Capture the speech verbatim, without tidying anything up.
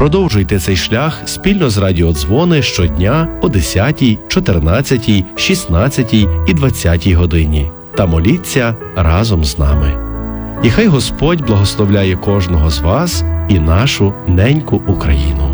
Продовжуйте цей шлях спільно з Радіо Дзвони щодня о десятій, чотирнадцятій, шістнадцятій і двадцятій годині та моліться разом з нами. І хай Господь благословляє кожного з вас і нашу неньку Україну.